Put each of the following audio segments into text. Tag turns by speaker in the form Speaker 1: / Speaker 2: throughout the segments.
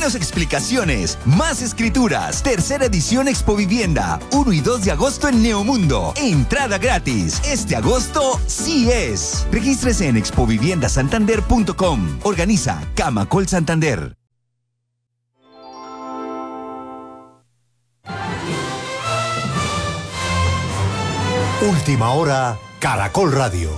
Speaker 1: Menos explicaciones, más escrituras. Tercera edición Expo Vivienda, 1 y 2 de agosto en Neomundo. Entrada gratis. Este agosto sí es. Regístrese en expoviviendasantander.com. Organiza Camacol Santander.
Speaker 2: Última hora, Caracol Radio.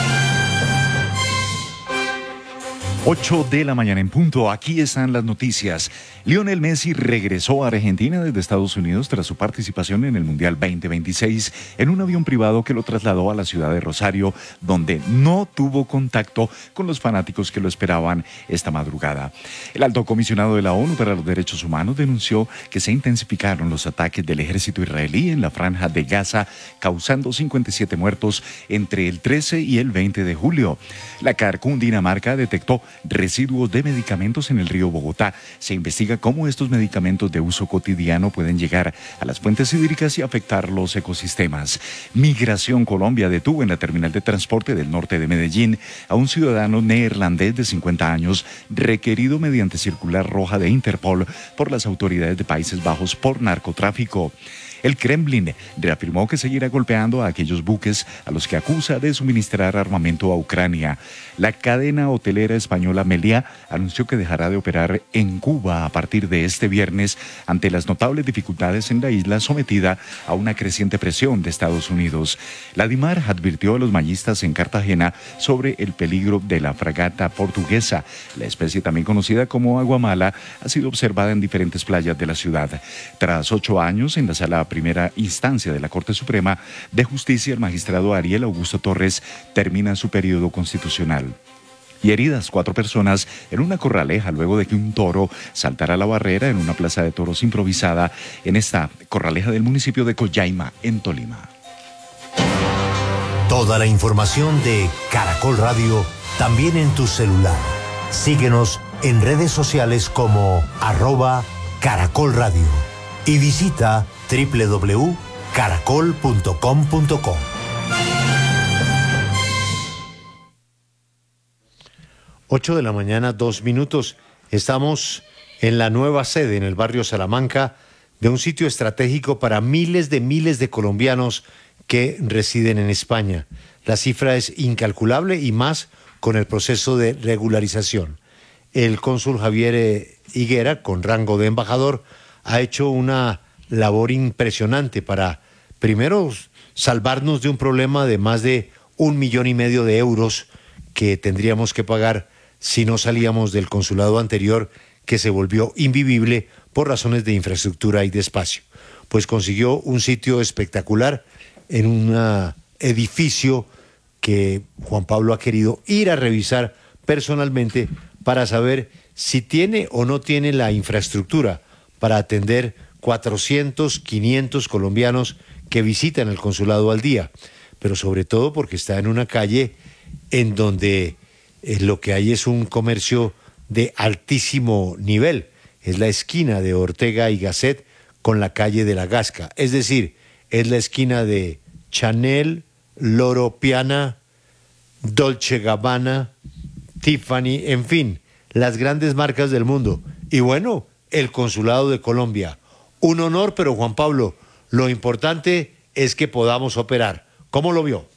Speaker 3: 8 de la mañana en punto, aquí están las noticias. Lionel Messi regresó a Argentina desde Estados Unidos tras su participación en el Mundial 2026 en un avión privado que lo trasladó a la ciudad de Rosario, donde no tuvo contacto con los fanáticos que lo esperaban esta madrugada. El alto comisionado de la ONU para los Derechos Humanos denunció que se intensificaron los ataques del ejército israelí en la franja de Gaza, causando 57 muertos entre el 13 y el 20 de julio. La CAR Cundinamarca detectó residuos de medicamentos en el río Bogotá. Se investiga cómo estos medicamentos de uso cotidiano pueden llegar a las fuentes hídricas y afectar los ecosistemas. Migración Colombia detuvo en la terminal de transporte del norte de Medellín a un ciudadano neerlandés de 50 años requerido mediante circular roja de Interpol por las autoridades de Países Bajos por narcotráfico. El Kremlin reafirmó que seguirá golpeando a aquellos buques a los que acusa de suministrar armamento a Ucrania. La cadena hotelera española Meliá anunció que dejará de operar en Cuba a partir de este viernes ante las notables dificultades en la isla sometida a una creciente presión de Estados Unidos. La DIMAR advirtió a los mayistas en Cartagena sobre el peligro de la fragata portuguesa. La especie, también conocida como aguamala, ha sido observada en diferentes playas de la ciudad. Tras 8 años en la sala primera instancia de la Corte Suprema de Justicia, el magistrado Ariel Augusto Torres termina su periodo constitucional. Y heridas 4 personas en una corraleja luego de que un toro saltara la barrera en una plaza de toros improvisada en esta corraleja del municipio de Collaima, en Tolima.
Speaker 2: Toda la información de Caracol Radio también en tu celular. Síguenos en redes sociales como @Caracol Radio y visita www.caracol.com.co. Ocho de la mañana, 2 minutos. Estamos en la nueva sede en el barrio Salamanca de un sitio estratégico para miles de colombianos que residen en España. La cifra es incalculable y más con el proceso de regularización. El cónsul Javier Higuera, con rango de embajador, ha hecho una labor impresionante para, primero, salvarnos de un problema de más de 1,5 millones de euros que tendríamos que pagar si no salíamos del consulado anterior, que se volvió invivible por razones de infraestructura y de espacio. Pues consiguió un sitio espectacular en un edificio que Juan Pablo ha querido ir a revisar personalmente para saber si tiene o no tiene la infraestructura para atender 400, 500 colombianos que visitan el consulado al día, pero sobre todo porque está en una calle en donde lo que hay es un comercio de altísimo nivel. Es la esquina de Ortega y Gasset con la calle de la Gasca, es decir, es la esquina de Chanel, Loro Piana, Dolce Gabbana, Tiffany, en fin, las grandes marcas del mundo. Y bueno, el consulado de Colombia. Un honor, pero Juan Pablo, lo importante es que podamos operar. ¿Cómo lo vio?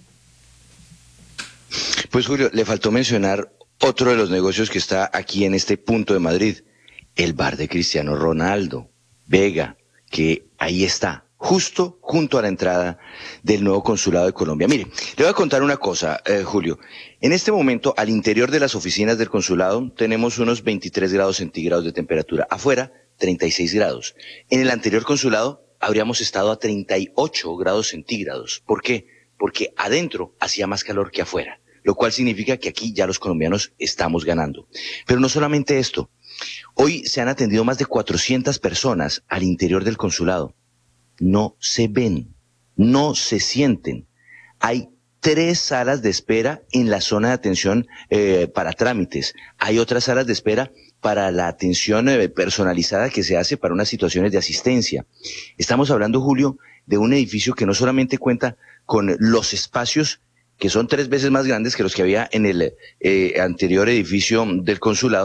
Speaker 4: Pues Julio, le faltó mencionar otro de los negocios que está aquí en este punto de Madrid, el bar de Cristiano Ronaldo, Vega, que ahí está, justo junto a la entrada del nuevo consulado de Colombia. Mire, le voy a contar una cosa, Julio. En este momento, al interior de las oficinas del consulado, tenemos unos 23 grados centígrados de temperatura. Afuera, 36 grados. En el anterior consulado habríamos estado a 38 grados centígrados. ¿Por qué? Porque adentro hacía más calor que afuera, lo cual significa que aquí ya los colombianos estamos ganando. Pero no solamente esto. Hoy se han atendido más de 400 personas al interior del consulado. No se ven, no se sienten. Hay 3 salas de espera en la zona de atención para trámites. Hay otras salas de espera para la atención personalizada que se hace para unas situaciones de asistencia. Estamos hablando, Julio, de un edificio que no solamente cuenta con los espacios que son 3 veces más grandes que los que había en el anterior edificio del consulado,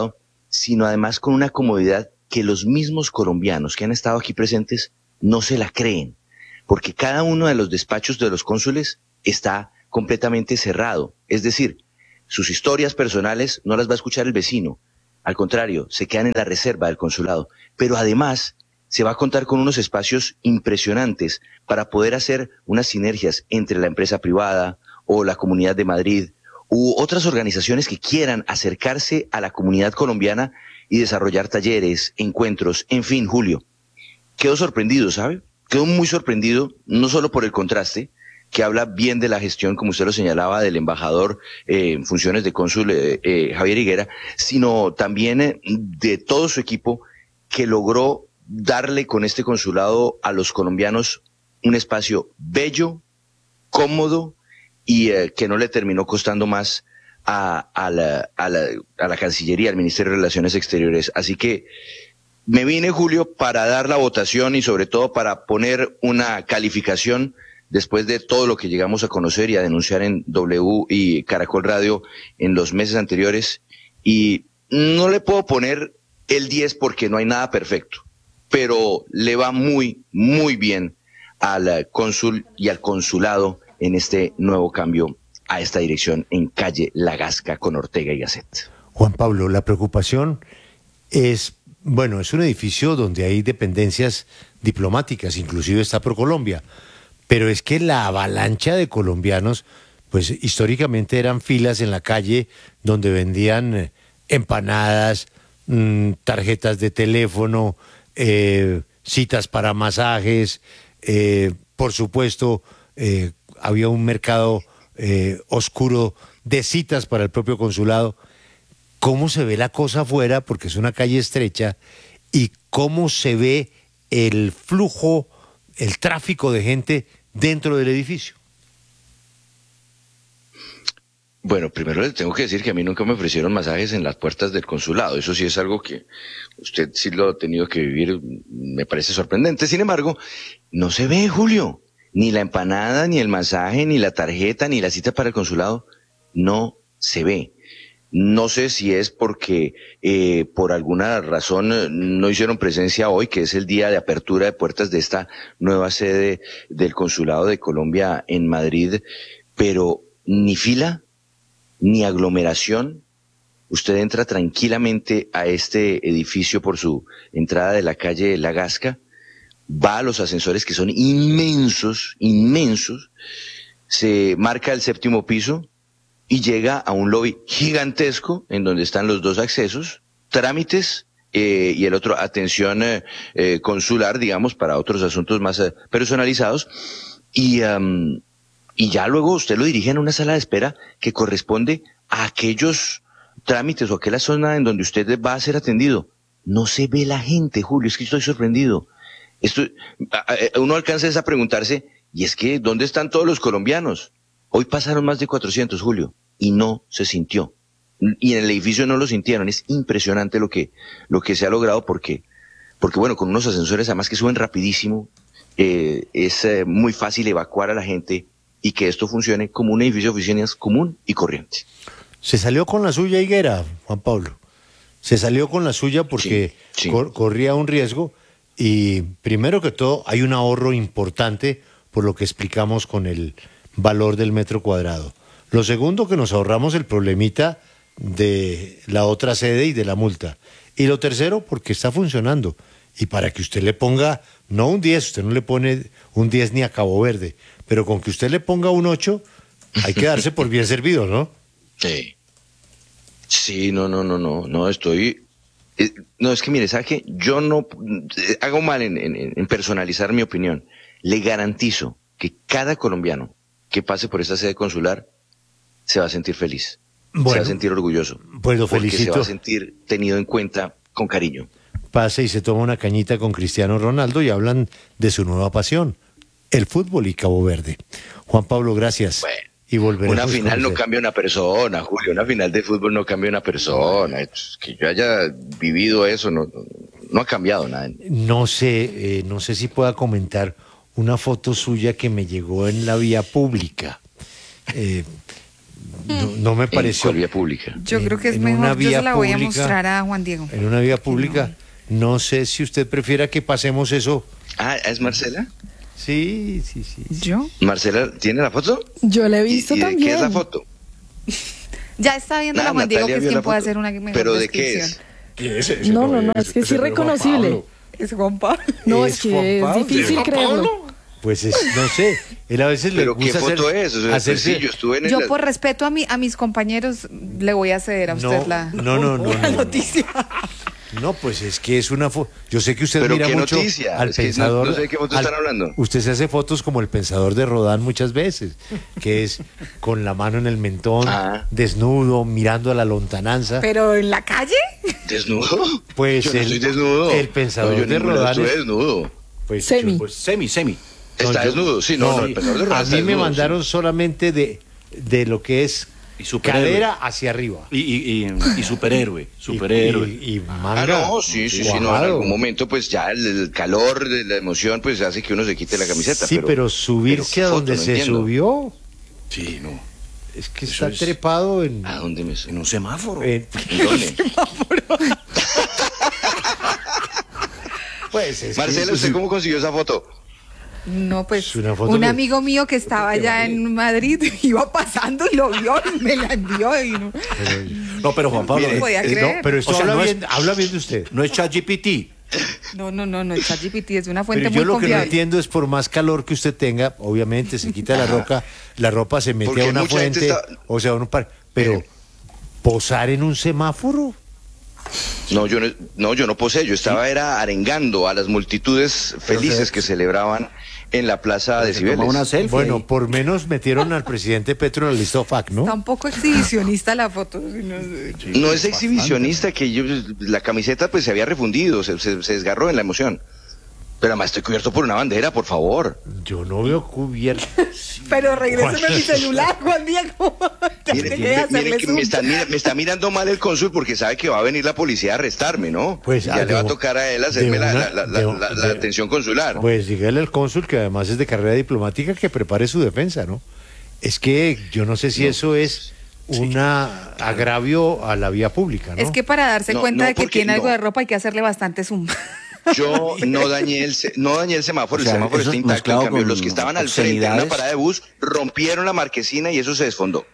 Speaker 4: sino además con una comodidad que los mismos colombianos que han estado aquí presentes no se la creen, porque cada uno de los despachos de los cónsules está completamente cerrado, es decir, sus historias personales no las va a escuchar el vecino, al contrario, se quedan en la reserva del consulado, pero además se va a contar con unos espacios impresionantes para poder hacer unas sinergias entre la empresa privada o la Comunidad de Madrid u otras organizaciones que quieran acercarse a la comunidad colombiana y desarrollar talleres, encuentros, en fin, Julio. Quedo sorprendido, ¿sabe? Quedo muy sorprendido, no solo por el contraste, que habla bien de la gestión, como usted lo señalaba, del embajador en funciones de cónsul Javier Higuera, sino también de todo su equipo que logró darle con este consulado a los colombianos un espacio bello, cómodo y que no le terminó costando más a la Cancillería, al Ministerio de Relaciones Exteriores. Así que me vine, Julio, para dar la votación y sobre todo para poner una calificación después de todo lo que llegamos a conocer y a denunciar en W y Caracol Radio en los meses anteriores. Y no le puedo poner el 10 porque no hay nada perfecto, pero le va muy, muy bien al cónsul y al consulado en este nuevo cambio a esta dirección en calle La Gasca con Ortega y Gasset.
Speaker 2: Juan Pablo, la preocupación es, bueno, es un edificio donde hay dependencias diplomáticas, inclusive está ProColombia, pero es que la avalancha de colombianos, pues históricamente eran filas en la calle donde vendían empanadas, tarjetas de teléfono, citas para masajes, por supuesto, había un mercado oscuro de citas para el propio consulado. ¿Cómo se ve la cosa afuera? Porque es una calle estrecha. ¿Y cómo se ve el flujo, el tráfico de gente dentro del edificio?
Speaker 4: Bueno, primero le tengo que decir que a mí nunca me ofrecieron masajes en las puertas del consulado. Eso sí es algo que usted sí lo ha tenido que vivir, me parece sorprendente. Sin embargo, no se ve, Julio, ni la empanada, ni el masaje, ni la tarjeta, ni la cita para el consulado. No se ve. No sé si es porque por alguna razón no hicieron presencia hoy, que es el día de apertura de puertas de esta nueva sede del Consulado de Colombia en Madrid, pero ni fila, ni aglomeración. Usted entra tranquilamente a este edificio por su entrada de la calle La Gasca, va a los ascensores que son inmensos, inmensos, se marca el 7º piso, y llega a un lobby gigantesco en donde están los dos accesos, trámites y el otro atención consular, digamos, para otros asuntos más personalizados. Y ya luego usted lo dirige en una sala de espera que corresponde a aquellos trámites o aquella zona en donde usted va a ser atendido. No se ve la gente, Julio, es que estoy sorprendido. Uno alcanza a preguntarse, y es que, ¿dónde están todos los colombianos? Hoy pasaron más de 400, Julio, y no se sintió. Y en el edificio no lo sintieron. Es impresionante lo que se ha logrado porque bueno, con unos ascensores además que suben rapidísimo, es muy fácil evacuar a la gente y que esto funcione como un edificio de oficinas común y corriente.
Speaker 2: Se salió con la suya Higuera, Juan Pablo. Se salió con la suya porque
Speaker 4: sí.
Speaker 2: Corría un riesgo y primero que todo hay un ahorro importante por lo que explicamos con el valor del metro cuadrado. Lo segundo, que nos ahorramos el problemita de la otra sede y de la multa. Y lo tercero, porque está funcionando. Y para que usted le ponga, no un 10, usted no le pone un 10 ni a Cabo Verde, pero con que usted le ponga un 8, hay que darse por bien servido, ¿no?
Speaker 4: Sí. Sí, no, estoy... no, es que mire, ¿sabe qué? Yo no hago mal en personalizar mi opinión. Le garantizo que cada colombiano que pase por esta sede consular se va a sentir feliz, se va a sentir orgulloso,
Speaker 2: pues lo
Speaker 4: porque
Speaker 2: felicito.
Speaker 4: se va a sentir tenido en cuenta con cariño.
Speaker 2: Pase y se toma una cañita con Cristiano Ronaldo y hablan de su nueva pasión, el fútbol y Cabo Verde. Juan Pablo, gracias.
Speaker 4: Bueno,
Speaker 2: y volveremos
Speaker 4: una final
Speaker 2: con
Speaker 4: no
Speaker 2: usted.
Speaker 4: cambia una persona, Julio, una final de fútbol no cambia una persona. Que yo haya vivido eso no ha cambiado nada.
Speaker 2: No sé si pueda comentar una foto suya que me llegó en la vía pública. no me pareció.
Speaker 4: ¿En cuál vía pública?
Speaker 5: Yo creo que es
Speaker 2: en una
Speaker 5: mejor, yo
Speaker 2: vía
Speaker 5: se la voy a
Speaker 2: pública,
Speaker 5: mostrar a Juan Diego.
Speaker 2: En una vía pública, no sé si usted prefiera que pasemos eso.
Speaker 4: Ah, ¿es Marcela?
Speaker 2: Sí.
Speaker 5: ¿Yo?
Speaker 4: ¿Marcela tiene la foto?
Speaker 6: Yo la he visto
Speaker 4: ¿Y de
Speaker 6: también.
Speaker 4: qué es la foto?
Speaker 5: Ya está viendo la Juan Diego, que
Speaker 4: Natalia
Speaker 5: es
Speaker 4: vio
Speaker 5: quien
Speaker 4: la
Speaker 5: puede
Speaker 4: foto.
Speaker 5: hacer una mejor
Speaker 4: ¿Pero de qué
Speaker 5: descripción.
Speaker 4: es?
Speaker 6: No, es que es irreconocible.
Speaker 5: Es Juan Pablo.
Speaker 6: No,
Speaker 2: Es
Speaker 6: es que
Speaker 2: Juan
Speaker 6: es
Speaker 2: Pablo.
Speaker 6: difícil
Speaker 2: ¿Juan
Speaker 6: creerlo.
Speaker 2: Pues no sé, él a veces le
Speaker 4: ¿Pero qué
Speaker 2: gusta
Speaker 4: foto
Speaker 2: hacer,
Speaker 4: es? O sea,
Speaker 2: hacerse-
Speaker 4: sí, yo estuve en
Speaker 5: Yo
Speaker 4: el...
Speaker 5: por respeto a mis compañeros le voy a ceder a usted la
Speaker 2: no,
Speaker 5: noticia.
Speaker 2: no, pues es que es una foto. Yo sé que usted
Speaker 4: ¿Pero
Speaker 2: mira
Speaker 4: qué
Speaker 2: mucho
Speaker 4: noticia?
Speaker 2: al
Speaker 4: Es que
Speaker 2: pensador.
Speaker 4: no sé de qué foto están hablando.
Speaker 2: Usted se hace fotos como el pensador de Rodin muchas veces, que es con la mano en el mentón,
Speaker 4: Ah.
Speaker 2: desnudo, mirando a la lontananza.
Speaker 5: ¿Pero en la calle?
Speaker 4: ¿Desnudo?
Speaker 2: Pues
Speaker 4: yo no
Speaker 2: el-
Speaker 4: estoy desnudo.
Speaker 2: el pensador
Speaker 4: No, yo
Speaker 2: de
Speaker 4: ninguno
Speaker 2: Rodin
Speaker 4: estuve
Speaker 2: es-
Speaker 4: desnudo.
Speaker 2: Pues,
Speaker 6: Semi.
Speaker 2: pues,
Speaker 7: Semi.
Speaker 4: ¿Está
Speaker 2: yo-
Speaker 4: desnudo? Sí, no, el pensador de Rodin
Speaker 2: A
Speaker 4: está
Speaker 2: mí me
Speaker 4: desnudo,
Speaker 2: mandaron solamente de lo que es
Speaker 7: Y superhéroe.
Speaker 2: cadera hacia arriba.
Speaker 7: Y superhéroe.
Speaker 2: Y manga.
Speaker 4: Ah, no, sí, no, en
Speaker 2: cuajado.
Speaker 4: algún momento pues ya el calor de la emoción pues hace que uno se quite la camiseta.
Speaker 2: Sí, pero subirse
Speaker 4: ¿qué
Speaker 2: a
Speaker 4: foto?
Speaker 2: donde
Speaker 4: No
Speaker 2: se
Speaker 4: entiendo.
Speaker 2: subió,
Speaker 7: Sí, no.
Speaker 2: es que
Speaker 7: Eso
Speaker 2: está
Speaker 7: es-
Speaker 2: trepado en...
Speaker 4: ¿A dónde me
Speaker 7: En un semáforo.
Speaker 2: en-
Speaker 4: ¿En dónde?
Speaker 2: pues es que
Speaker 4: Marcela,
Speaker 2: eso
Speaker 4: ¿usted
Speaker 2: sí-
Speaker 4: cómo consiguió esa foto?
Speaker 5: No, pues
Speaker 2: Es una foto
Speaker 5: un
Speaker 2: que-
Speaker 5: amigo mío que estaba allá en Madrid iba pasando y lo vio y me la envió y no,
Speaker 7: No, pero Juan Pablo,
Speaker 5: no podía
Speaker 2: no,
Speaker 5: creer.
Speaker 2: pero esto
Speaker 7: O sea,
Speaker 2: habla,
Speaker 7: no es-
Speaker 2: bien, habla bien de usted.
Speaker 7: no es ChatGPT.
Speaker 5: No, ChatGPT es una fuente
Speaker 2: Pero yo
Speaker 5: muy
Speaker 2: lo que no
Speaker 5: confiable.
Speaker 2: entiendo es por más calor que usted tenga, obviamente se quita la ropa se mete
Speaker 4: Porque
Speaker 2: a una
Speaker 4: mucha gente
Speaker 2: fuente,
Speaker 4: está-
Speaker 2: o sea, pero posar en un semáforo.
Speaker 4: No, yo no posé, yo estaba era arengando a las multitudes felices que celebraban en la Plaza de
Speaker 7: Se toma
Speaker 4: Cibeles.
Speaker 7: una selfie.
Speaker 2: Bueno,
Speaker 7: ahí.
Speaker 2: por menos metieron al presidente Petro en la lista FAC, ¿no?
Speaker 5: Está un poco exhibicionista la foto.
Speaker 4: No es exhibicionista, que la camiseta pues se había refundido, se desgarró en la emoción. Pero además estoy cubierto por una bandera, por favor.
Speaker 2: Yo no veo cubierto.
Speaker 5: Pero regréseme a mi celular, Juan Diego.
Speaker 4: Mire,
Speaker 5: Tengo que hacerle
Speaker 4: mire que
Speaker 5: zoom.
Speaker 4: me está mirando mal el cónsul porque sabe que va a venir la policía a arrestarme, ¿no?
Speaker 2: Pues,
Speaker 4: ya le va a tocar a él hacerme la atención consular.
Speaker 2: Pues dígale al cónsul, que además es de carrera diplomática, que prepare su defensa, ¿no? Es que yo no sé si eso es un agravio a la vía pública, ¿no?
Speaker 5: Es que para darse
Speaker 4: No,
Speaker 5: cuenta
Speaker 4: no,
Speaker 5: de que
Speaker 4: porque
Speaker 5: tiene algo
Speaker 4: no.
Speaker 5: de ropa hay que hacerle bastante zoom.
Speaker 4: Yo no dañé el semáforo,
Speaker 7: O sea,
Speaker 4: el semáforo
Speaker 7: eso
Speaker 4: está intacto. En
Speaker 7: mezclado
Speaker 4: cambio,
Speaker 7: con
Speaker 4: los que estaban al frente en una
Speaker 7: obscenidades.
Speaker 4: parada de bus rompieron la marquesina y eso se desfondó.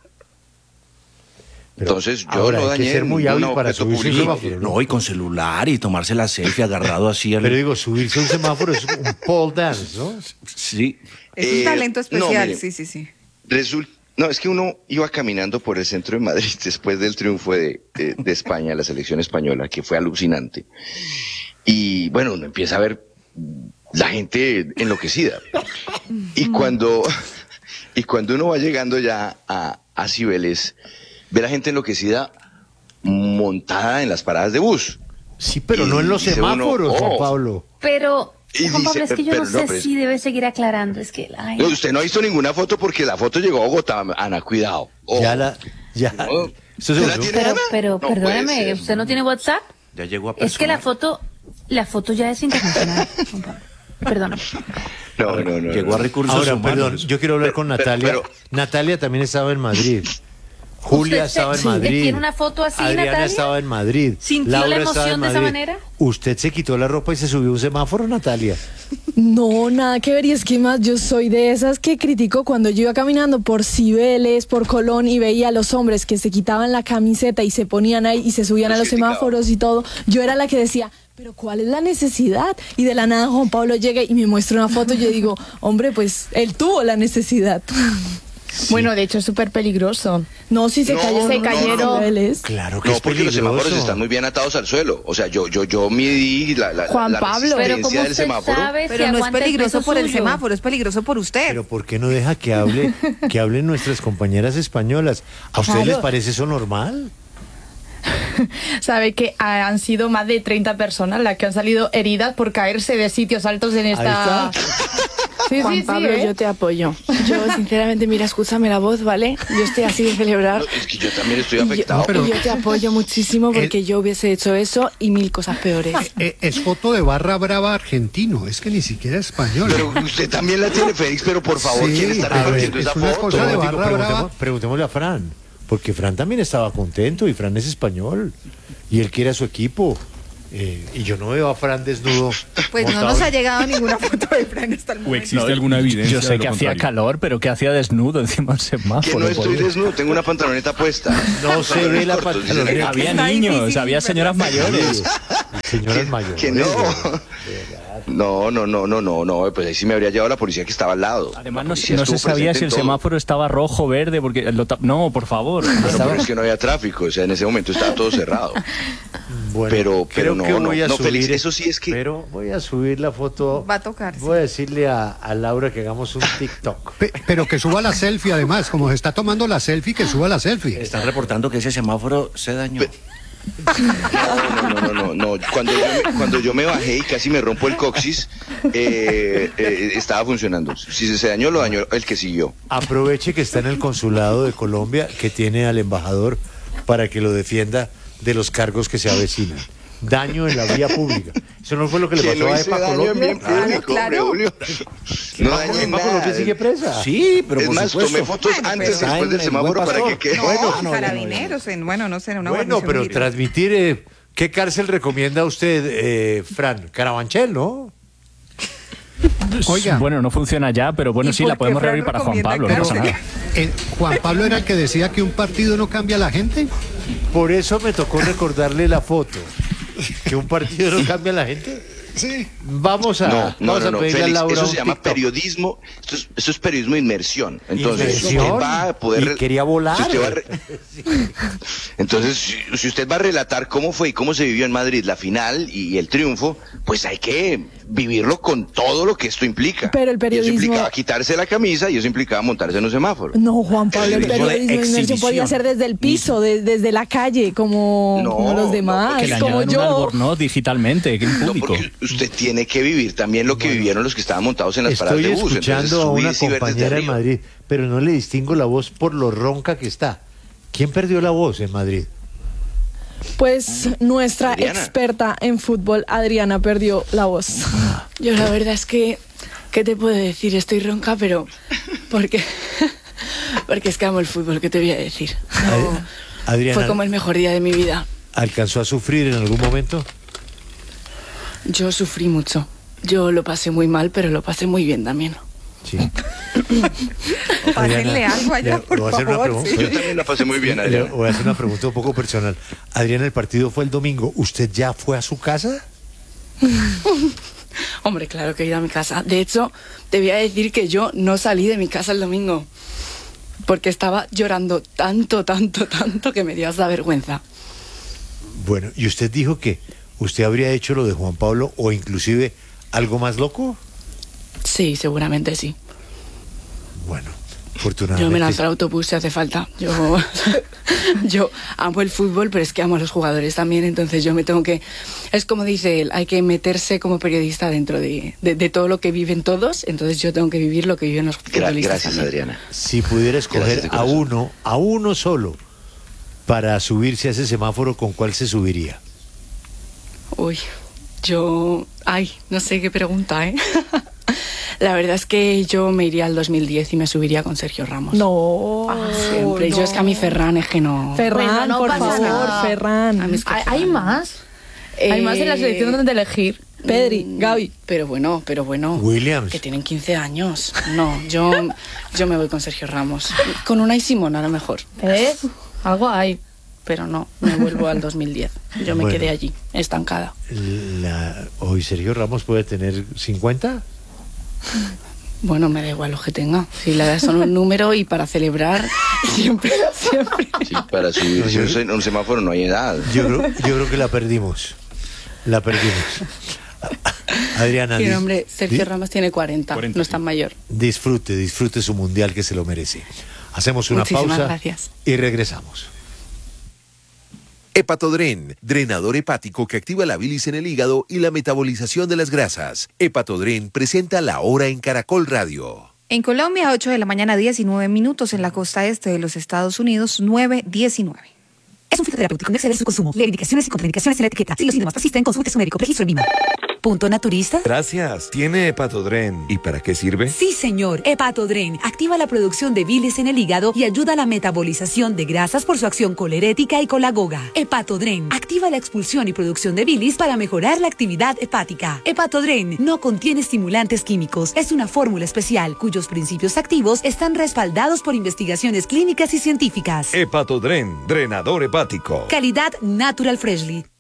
Speaker 2: Pero
Speaker 4: Entonces, yo
Speaker 2: ahora
Speaker 4: no
Speaker 2: hay que
Speaker 4: dañé
Speaker 2: ser muy
Speaker 4: ningún
Speaker 2: hábil para
Speaker 4: objeto
Speaker 2: subirse a un
Speaker 4: público.
Speaker 2: semáforo, ¿no?
Speaker 7: No, y con celular y tomarse la selfie agarrado así al...
Speaker 2: Pero digo, subirse a un semáforo es un pole dance, ¿no?
Speaker 7: Sí.
Speaker 5: Es un talento
Speaker 4: no,
Speaker 5: especial,
Speaker 4: mire.
Speaker 5: sí.
Speaker 4: No, es que uno iba caminando por el centro de Madrid después del triunfo de España, la selección española, que fue alucinante. Y bueno, uno empieza a ver la gente enloquecida. Y cuando uno va llegando ya a Cibeles, ve la gente enloquecida montada en las paradas de bus.
Speaker 2: Sí, pero
Speaker 4: Y
Speaker 2: no en los
Speaker 4: dice uno,
Speaker 2: semáforos, Juan
Speaker 4: oh.
Speaker 2: Pablo.
Speaker 8: Pero,
Speaker 4: Y
Speaker 8: Juan Pablo,
Speaker 4: dice,
Speaker 8: es que yo
Speaker 4: pero
Speaker 8: no
Speaker 4: no,
Speaker 8: sé
Speaker 4: pero es-
Speaker 8: si debe seguir aclarando. Es que, ay,
Speaker 4: No, usted no ha visto ninguna foto porque la foto llegó a Bogotá, Ana, cuidado. Oh.
Speaker 2: Ya
Speaker 4: No.
Speaker 2: Esto se
Speaker 4: ¿Se la
Speaker 2: volvió-
Speaker 4: tiene?
Speaker 8: pero,
Speaker 4: Ana?
Speaker 8: pero,
Speaker 4: No puede
Speaker 8: perdóneme,
Speaker 4: ser.
Speaker 8: ¿usted no tiene WhatsApp?
Speaker 7: Ya llegó a
Speaker 8: Es que la
Speaker 7: personal.
Speaker 8: foto ya es internacional, Juan Pablo. Perdóname.
Speaker 4: No.
Speaker 7: Llegó a recursos
Speaker 2: Ahora,
Speaker 7: humanos.
Speaker 2: perdón, yo quiero hablar con Natalia.
Speaker 4: pero-
Speaker 2: Natalia también estaba en Madrid. Julia
Speaker 8: ¿Usted
Speaker 2: estaba en
Speaker 8: sí,
Speaker 2: Madrid.
Speaker 8: tiene una foto así,
Speaker 2: Adriana
Speaker 8: Natalia?
Speaker 2: estaba en Madrid.
Speaker 8: ¿Sintió la
Speaker 2: Laura estaba en
Speaker 8: emoción de esa
Speaker 2: Madrid.
Speaker 8: manera?
Speaker 2: ¿Usted se quitó la ropa y se subió a un semáforo, Natalia?
Speaker 6: No, nada que ver. Y es que más yo soy de esas que critico cuando yo iba caminando por Cibeles, por Colón y veía a los hombres que se quitaban la camiseta y se ponían ahí y se subían a los
Speaker 4: criticaba.
Speaker 6: semáforos y todo. Yo era la que decía, pero ¿cuál es la necesidad? Y de la nada Juan Pablo llega y me muestra una foto y yo digo, hombre, pues él tuvo la necesidad.
Speaker 9: Bueno, de hecho es súper peligroso.
Speaker 6: No, si se
Speaker 4: No,
Speaker 6: cayó,
Speaker 4: no,
Speaker 6: se
Speaker 4: no,
Speaker 6: cayeron.
Speaker 4: no.
Speaker 6: Cibeles.
Speaker 2: Claro que
Speaker 4: No,
Speaker 2: es
Speaker 4: porque los
Speaker 2: peligroso.
Speaker 4: semáforos están muy bien atados al suelo. O sea, yo midí la
Speaker 9: Juan Pablo,
Speaker 8: Pero
Speaker 4: resistencia
Speaker 8: como
Speaker 4: del
Speaker 8: usted
Speaker 4: semáforo.
Speaker 8: sabe, si
Speaker 5: Pero no es
Speaker 8: aguanta el
Speaker 5: peligroso
Speaker 8: peso
Speaker 5: por el
Speaker 8: suyo.
Speaker 5: semáforo, es peligroso por usted.
Speaker 2: Pero ¿por qué no deja que hablen nuestras compañeras españolas? ¿A ustedes
Speaker 9: Claro.
Speaker 2: les parece eso normal?
Speaker 9: Sabe que han sido más de 30 personas las que han salido heridas por caerse de sitios altos en esta...
Speaker 2: Ahí está.
Speaker 9: Sí,
Speaker 8: Juan
Speaker 9: sí,
Speaker 8: Pablo,
Speaker 9: sí,
Speaker 8: yo te apoyo. Yo, sinceramente, mira, escúchame la voz, ¿vale? Yo estoy así de celebrar.
Speaker 4: No, es que yo también estoy
Speaker 8: Y yo-
Speaker 4: afectado.
Speaker 8: y yo te apoyo muchísimo porque yo hubiese hecho eso y 1000 cosas peores.
Speaker 10: Es foto de barra brava argentino, es que ni siquiera español.
Speaker 4: Pero usted también la tiene, Félix, pero por favor,
Speaker 10: Sí,
Speaker 4: ¿quién está
Speaker 10: a ver,
Speaker 4: repartiendo
Speaker 10: es
Speaker 4: esa
Speaker 10: una
Speaker 4: foto?
Speaker 10: cosa de barra brava.
Speaker 2: Preguntémosle a Fran, porque Fran también estaba contento y Fran es español y él quiere a su equipo. Y yo no veo a Fran desnudo.
Speaker 5: Pues no
Speaker 2: montado
Speaker 5: nos ha llegado ninguna foto de Fran hasta el
Speaker 11: ¿O
Speaker 5: momento.
Speaker 11: existe alguna evidencia?
Speaker 12: Yo sé
Speaker 11: de
Speaker 12: que
Speaker 11: lo
Speaker 12: hacía
Speaker 11: contrario?
Speaker 12: calor, pero que hacía desnudo encima del
Speaker 4: Que
Speaker 12: semáforo.
Speaker 4: no estoy
Speaker 12: por Dios.
Speaker 4: desnudo, tengo una pantaloneta puesta.
Speaker 2: No se ve la
Speaker 4: Cortos, dicen
Speaker 2: pantaloneta.
Speaker 4: aquí.
Speaker 12: Había
Speaker 5: Está
Speaker 12: niños,
Speaker 5: difícil,
Speaker 12: había señoras mayores.
Speaker 2: Señoras mayores.
Speaker 4: Que no. No, pues ahí sí me habría llevado la policía que estaba al lado.
Speaker 12: Además,
Speaker 4: La
Speaker 12: no,
Speaker 4: policía
Speaker 12: no se
Speaker 4: estuvo
Speaker 12: sabía
Speaker 4: presente
Speaker 12: si
Speaker 4: en
Speaker 12: el
Speaker 4: todo.
Speaker 12: semáforo estaba rojo, verde, porque no, por favor.
Speaker 4: Pero es que no había tráfico, o sea, en ese momento estaba todo cerrado.
Speaker 2: Bueno,
Speaker 4: Pero
Speaker 2: creo
Speaker 4: no,
Speaker 2: que voy a
Speaker 4: no,
Speaker 2: subir,
Speaker 4: Félix, eso sí es que...
Speaker 2: Pero voy a subir la foto.
Speaker 5: Va a tocar. sí.
Speaker 2: Voy a decirle a Laura que hagamos un TikTok.
Speaker 10: Pero que suba la selfie además, como se está tomando la selfie, que suba la selfie.
Speaker 7: Están reportando que ese semáforo se dañó.
Speaker 4: No. Cuando yo me bajé y casi me rompo el coxis, estaba funcionando. Si se dañó, lo dañó el que siguió.
Speaker 2: Aproveche que está en el consulado de Colombia, que tiene al embajador para que lo defienda de los cargos que se avecinan. Daño en la vía pública. Eso no fue lo que le
Speaker 4: Que
Speaker 2: pasó
Speaker 4: no
Speaker 2: a
Speaker 4: hice
Speaker 2: EPA
Speaker 4: daño en
Speaker 2: Colombia.
Speaker 4: bien público, hombre, Julio. No dañé
Speaker 2: EPA Colombia
Speaker 4: nada.
Speaker 2: sigue presa.
Speaker 7: Sí, pero
Speaker 4: Es
Speaker 7: por
Speaker 4: más,
Speaker 7: supuesto.
Speaker 4: tomé fotos
Speaker 5: Bueno,
Speaker 4: antes y
Speaker 5: pero-
Speaker 4: después del
Speaker 7: Ay,
Speaker 4: semáforo
Speaker 7: buen
Speaker 4: para
Speaker 7: pastor.
Speaker 4: que quede.
Speaker 5: No, carabineros, no sé, una
Speaker 2: Bueno,
Speaker 5: guarnición
Speaker 2: pero
Speaker 5: militar.
Speaker 2: transmitir, ¿qué cárcel recomienda usted, Fran? Carabanchel, ¿no?
Speaker 10: Oiga.
Speaker 12: Bueno, no funciona ya, pero bueno,
Speaker 5: ¿Y
Speaker 12: sí,
Speaker 5: por
Speaker 12: la
Speaker 5: qué
Speaker 12: podemos
Speaker 5: Fran
Speaker 12: reabrir para Juan
Speaker 5: recomienda
Speaker 12: Pablo, no pasa
Speaker 5: cárcel?
Speaker 12: nada.
Speaker 10: Juan Pablo era el que decía que un partido no cambia a la gente.
Speaker 2: Por eso me tocó recordarle la foto. Que un partido no cambia a la gente.
Speaker 10: Sí.
Speaker 2: Vamos a pedirle a
Speaker 4: Félix,
Speaker 2: Laura
Speaker 4: eso
Speaker 2: un
Speaker 4: se llama
Speaker 2: TikTok.
Speaker 4: periodismo, eso es periodismo de inmersión. Entonces, si
Speaker 2: Inmersión,
Speaker 4: usted va a poder...
Speaker 2: y quería volar.
Speaker 4: si usted va a Entonces, si usted va a relatar cómo fue y cómo se vivió en Madrid la final y el triunfo, pues hay que vivirlo con todo lo que esto implica.
Speaker 6: Pero el
Speaker 4: Y eso
Speaker 6: periodismo-
Speaker 4: implicaba quitarse la camisa y eso implicaba montarse en un semáforo.
Speaker 6: No, Juan Pablo, el
Speaker 4: Periodismo de
Speaker 6: periodismo de inmersión
Speaker 7: exhibición.
Speaker 6: podía ser desde el piso, desde la calle, como los demás,
Speaker 12: Que le
Speaker 6: como
Speaker 12: añadan un
Speaker 6: yo.
Speaker 12: albornoz digitalmente, que en público.
Speaker 4: Porque usted tiene que vivir también lo que vivieron los que estaban montados en las paradas
Speaker 2: Estoy
Speaker 4: de bus.
Speaker 2: escuchando a una
Speaker 4: subirse y ver desde
Speaker 2: compañera en
Speaker 4: arriba.
Speaker 2: Madrid, pero no le distingo la voz por lo ronca que está. ¿Quién perdió la voz en Madrid?
Speaker 6: Pues nuestra
Speaker 4: Adriana.
Speaker 6: experta en fútbol, Adriana, perdió la voz.
Speaker 8: Yo la verdad es que, ¿qué te puedo decir? Estoy ronca, pero porque es que amo el fútbol, ¿qué te voy a decir? No,
Speaker 2: Adriana,
Speaker 8: fue como el mejor día de mi vida.
Speaker 2: ¿alcanzó a sufrir en algún momento?
Speaker 8: Yo sufrí mucho. Yo lo pasé muy mal, pero lo pasé muy bien también.
Speaker 2: Sí.
Speaker 5: Pásenle algo allá,
Speaker 2: le
Speaker 5: por
Speaker 2: voy a hacer una
Speaker 5: favor.
Speaker 2: pregunta.
Speaker 5: sí.
Speaker 4: Yo también la pasé muy bien,
Speaker 2: Le
Speaker 4: Adriana.
Speaker 2: voy a hacer una pregunta un poco personal. Adriana, el partido fue el domingo. ¿Usted ya fue a su casa?
Speaker 8: Hombre, claro que he ido a mi casa. De hecho, te voy a decir que yo no salí de mi casa el domingo. Porque estaba llorando tanto que me dio hasta vergüenza.
Speaker 2: Bueno, ¿y usted dijo que usted habría hecho lo de Juan Pablo o inclusive algo más loco?
Speaker 8: Sí, seguramente sí.
Speaker 2: Bueno,
Speaker 8: Yo
Speaker 2: afortunadamente.
Speaker 8: me lanzo al autobús si hace falta. Yo amo el fútbol, pero es que amo a los jugadores también, entonces yo me tengo que... Es como dice él, hay que meterse como periodista dentro de todo lo que viven todos, entonces yo tengo que vivir lo que viven los futbolistas
Speaker 4: Gracias,
Speaker 8: también.
Speaker 4: Adriana.
Speaker 2: Si pudiera escoger
Speaker 4: Gracias de
Speaker 2: a
Speaker 4: corazón.
Speaker 2: uno solo para subirse a ese semáforo, ¿con cuál se subiría?
Speaker 8: Uy, yo... Ay, no sé qué pregunta, ¿eh? La verdad es que yo me iría al 2010 y me subiría con Sergio Ramos.
Speaker 6: No,
Speaker 8: Siempre.
Speaker 6: no.
Speaker 8: Yo es que a mi Ferran es que no...
Speaker 6: Ferran,
Speaker 9: Bueno, no
Speaker 6: por
Speaker 9: pasa
Speaker 6: favor,
Speaker 9: nada.
Speaker 8: A
Speaker 6: Ferran.
Speaker 8: mí es que
Speaker 9: ¿Hay
Speaker 8: Ferran-
Speaker 9: más? Hay más en la selección donde elegir.
Speaker 6: Pedri, Gavi.
Speaker 8: Pero bueno.
Speaker 2: Williams.
Speaker 8: Que tienen 15 años. No, yo me voy con Sergio Ramos. Con Unai Simón a lo mejor.
Speaker 9: Algo hay.
Speaker 8: Pero no, me vuelvo al 2010. Yo me
Speaker 2: Bueno.
Speaker 8: quedé allí, estancada.
Speaker 2: Hoy Sergio Ramos puede tener 50.
Speaker 8: Bueno, me da igual lo que tenga. Si la edad son un número y para celebrar, siempre.
Speaker 4: Sí, para subirse a un semáforo no hay edad.
Speaker 2: Yo creo que la perdimos. La perdimos. Adriana,
Speaker 8: Y hombre, Sergio Ramos tiene 40, no es tan mayor.
Speaker 2: disfrute su mundial que se lo merece. Hacemos una
Speaker 8: Muchísimas
Speaker 2: pausa
Speaker 8: gracias.
Speaker 2: y regresamos.
Speaker 11: Hepatodren, drenador hepático que activa la bilis en el hígado y la metabolización de las grasas. Hepatodren presenta La Hora en Caracol Radio.
Speaker 13: En Colombia, 8 de la mañana, 19 minutos. En la costa este de los Estados Unidos, 9:19.
Speaker 14: Es un fitoterapéutico, no exceder su consumo. Lee indicaciones y contraindicaciones en la etiqueta. Si los síntomas persisten, consulte a su médico. Registro en Lima. ¿Punto naturista?
Speaker 15: Gracias. ¿Tiene Hepatodren? ¿Y para qué sirve?
Speaker 14: Sí, señor. Hepatodren activa la producción de bilis en el hígado y ayuda a la metabolización de grasas por su acción colerética y colagoga. Hepatodren activa la expulsión y producción de bilis para mejorar la actividad hepática. Hepatodren no contiene estimulantes químicos. Es una fórmula especial cuyos principios activos están respaldados por investigaciones clínicas y científicas.
Speaker 15: Hepatodren, drenador hepático.
Speaker 14: Calidad Natural Freshly.